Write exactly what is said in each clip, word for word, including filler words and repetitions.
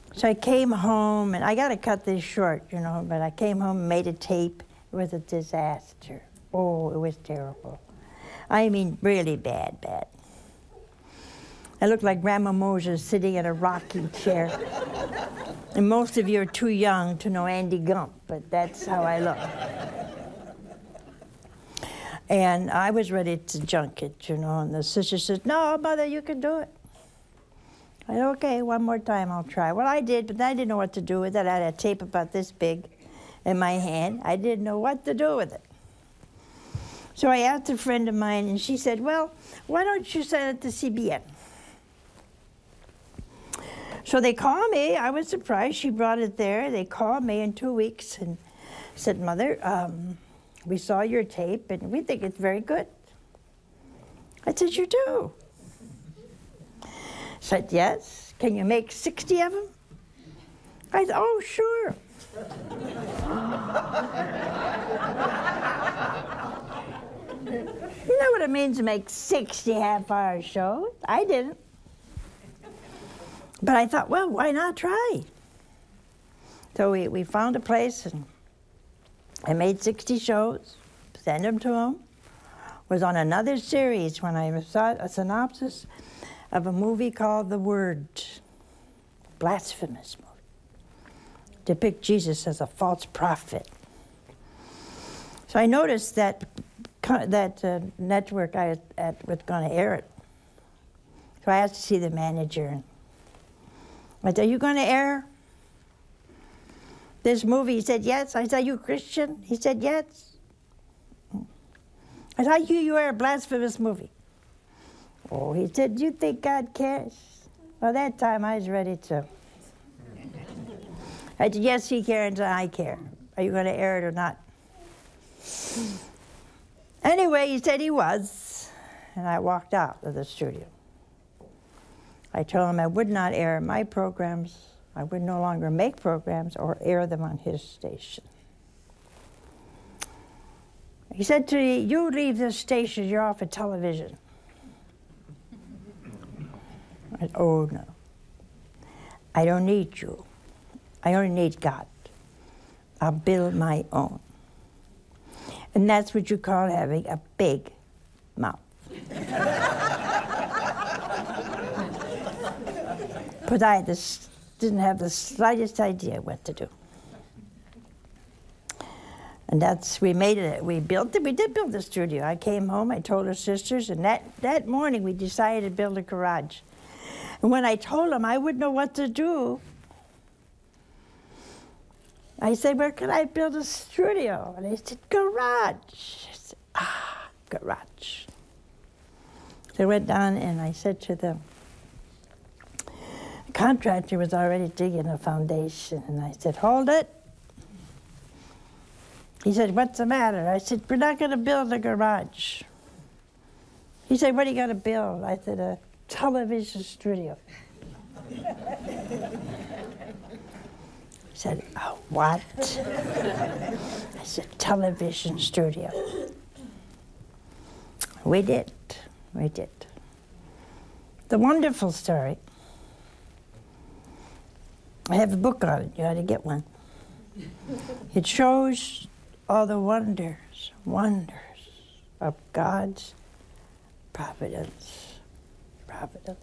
So I came home, and I got to cut this short, you know, but I came home and made a tape. It was a disaster. Oh, it was terrible. I mean, really bad, bad. I looked like Grandma Moses sitting in a rocking chair. And most of you are too young to know Andy Gump, but that's how I look. And I was ready to junk it, you know, and the sister said, no, Mother, you can do it. I said, okay, one more time I'll try. Well, I did, but I didn't know what to do with it. I had a tape about this big in my hand. I didn't know what to do with it. So I asked a friend of mine, and she said, well, why don't you send it to C B N? So they called me. I was surprised. She brought it there. They called me in two weeks and said, Mother, um, we saw your tape, and we think it's very good. I said, you do? Said, yes. Can you make sixty of them? I said, oh, sure. You know what it means to make sixty half-hour shows? I didn't. But I thought, well, why not try? So we, we found a place, and I made sixty shows, sent them to them. Was on another series when I saw a synopsis of a movie called The Word, blasphemous movie. Depict Jesus as a false prophet. So I noticed that that uh, network I was, at, was going to air it. So I asked to see the manager. I said, are you going to air this movie? He said, yes. I said, are you Christian? He said, yes. I said, how do you air a blasphemous movie? Oh, he said, do you think God cares? Well, that time I was ready to. I said, yes, he cares and I care. Are you going to air it or not? Anyway, he said he was, and I walked out of the studio. I told him I would not air my programs, I would no longer make programs or air them on his station. He said to me, you leave this station, you're off of television. I said, oh no, I don't need you. I only need God. I'll build my own. And that's what you call having a big mouth. But I just didn't have the slightest idea what to do. And that's, we made it, we built it, we did build the studio. I came home, I told her sisters, and that, that morning we decided to build a garage. And when I told them I wouldn't know what to do, I said, where can I build a studio? And they said, garage. I said, ah, garage. So I went down and I said to them, the contractor was already digging a foundation. And I said, hold it. He said, what's the matter? I said, we're not going to build a garage. He said, what are you going to build? I said, a television studio. He said, oh, what? I said, television studio. We did. We did. The wonderful story. I have a book on it. You ought to get one. It shows all the wonders, wonders of God's providence. Providence.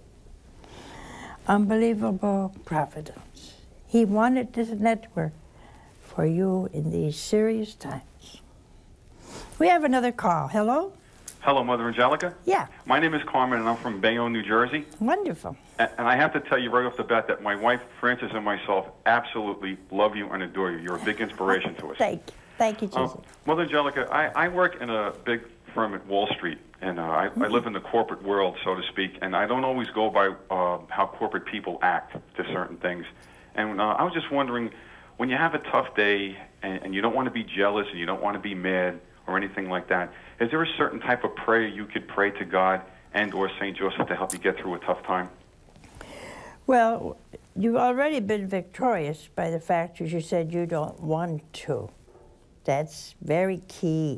Unbelievable providence. He wanted this network for you in these serious times. We have another call. Hello? Hello, Mother Angelica. Yeah. My name is Carmen, and I'm from Bayonne, New Jersey. Wonderful. And, and I have to tell you right off the bat that my wife, Frances, and myself absolutely love you and adore you. You're a big inspiration to us. Thank you. Thank you, Jesus. Um, Mother Angelica, I, I work in a big firm at Wall Street, and uh, I, mm-hmm. I live in the corporate world, so to speak, and I don't always go by uh, how corporate people act to certain things. And uh, I was just wondering, when you have a tough day and, and you don't want to be jealous and you don't want to be mad or anything like that, is there a certain type of prayer you could pray to God and or Saint Joseph to help you get through a tough time? Well, you've already been victorious by the fact that you said you don't want to. That's very key.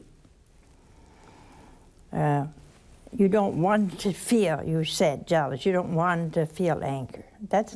Uh, you don't want to feel, you said, jealous. You don't want to feel anger. That's